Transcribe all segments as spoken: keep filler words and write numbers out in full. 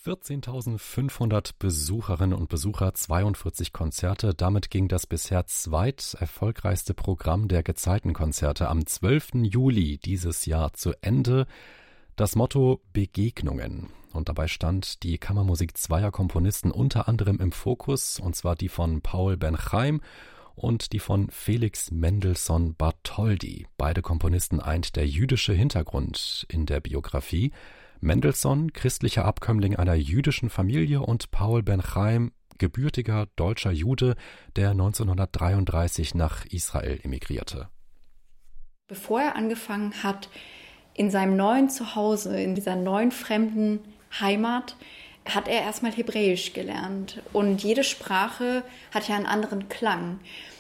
vierzehntausendfünfhundert Besucherinnen und Besucher, zweiundvierzig Konzerte. Damit ging das bisher zweit erfolgreichste Programm der Gezeitenkonzerte am zwölften Juli dieses Jahr zu Ende. Das Motto Begegnungen. Und dabei stand die Kammermusik zweier Komponisten unter anderem im Fokus, und zwar die von Paul Ben-Chaim und die von Felix Mendelssohn Bartholdy. Beide Komponisten eint der jüdische Hintergrund in der Biografie. Mendelssohn, christlicher Abkömmling einer jüdischen Familie, und Paul Ben-Chaim, gebürtiger deutscher Jude, der neunzehnhundertdreiunddreißig nach Israel emigrierte. Bevor er angefangen hat, in seinem neuen Zuhause, in dieser neuen fremden Heimat, hat er erstmal Hebräisch gelernt. Und jede Sprache hat ja einen anderen Klang.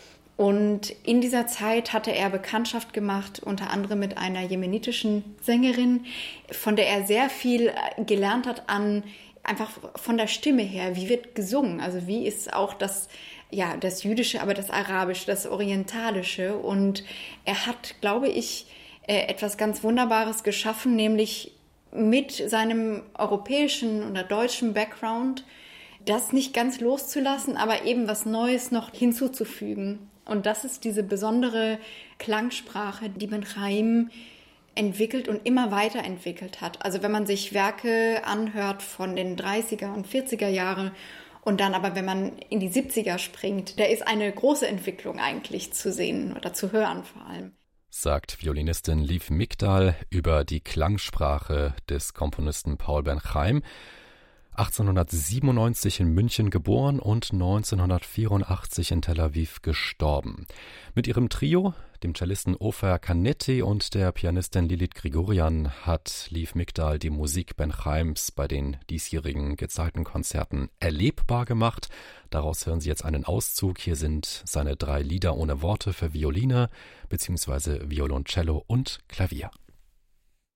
Und in dieser Zeit hatte er Bekanntschaft gemacht, unter anderem mit einer jemenitischen Sängerin, von der er sehr viel gelernt hat an, einfach von der Stimme her. Wie wird gesungen? Also wie ist auch das, ja, das Jüdische, aber das Arabische, das Orientalische? Und er hat, glaube ich, etwas ganz Wunderbares geschaffen, nämlich mit seinem europäischen oder deutschen Background das nicht ganz loszulassen, aber eben was Neues noch hinzuzufügen. Und das ist diese besondere Klangsprache, die Ben-Chaim entwickelt und immer weiterentwickelt hat. Also wenn man sich Werke anhört von den dreißiger und vierziger Jahren und dann aber, wenn man in die siebziger springt, da ist eine große Entwicklung eigentlich zu sehen oder zu hören vor allem. Sagt Violinistin Liv Migdal über die Klangsprache des Komponisten Paul Ben-Chaim. achtzehnhundertsiebenundneunzig in München geboren und neunzehnhundertvierundachtzig in Tel Aviv gestorben. Mit ihrem Trio, dem Cellisten Ofer Canetti und der Pianistin Lilith Grigorian, hat Liv Migdal die Musik Ben-Chaims bei den diesjährigen Gezeitenkonzerten erlebbar gemacht. Daraus hören Sie jetzt einen Auszug. Hier sind seine drei Lieder ohne Worte für Violine bzw. Violoncello und Klavier.